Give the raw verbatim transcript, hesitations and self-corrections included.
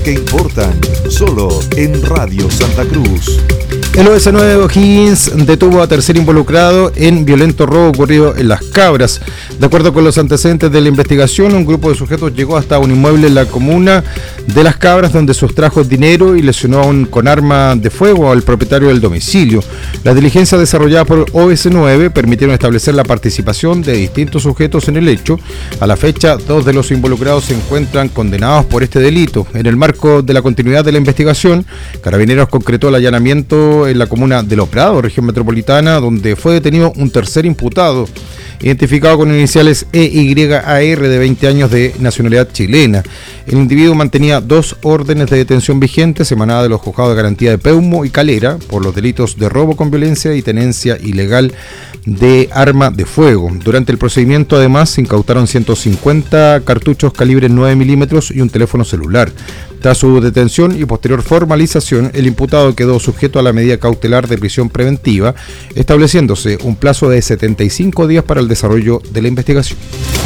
que importan, solo en Radio Santa Cruz. El O S nueve de O'Higgins detuvo a tercer involucrado en violento robo ocurrido en Las Cabras. De acuerdo con los antecedentes de la investigación, un grupo de sujetos llegó hasta un inmueble en la comuna de Las Cabras donde sustrajo dinero y lesionó a un, con arma de fuego al propietario del domicilio. Las diligencias desarrolladas por O S nueve permitieron establecer la participación de distintos sujetos en el hecho. A la fecha, dos de los involucrados se encuentran condenados por este delito. En el marco de la continuidad de la investigación, Carabineros concretó el allanamiento en la comuna de Los Prados, región metropolitana, donde fue detenido un tercer imputado, identificado con iniciales E Y A R, de veinte años, de nacionalidad chilena. El individuo mantenía dos órdenes de detención vigentes emanadas de los juzgados de garantía de Peumo y Calera por los delitos de robo con violencia y tenencia ilegal de arma de fuego. Durante el procedimiento, además, se incautaron ciento cincuenta cartuchos calibre nueve milímetros y un teléfono celular. Tras su detención y posterior formalización, el imputado quedó sujeto a la medida cautelar de prisión preventiva, estableciéndose un plazo de setenta y cinco días para el desarrollo de la investigación.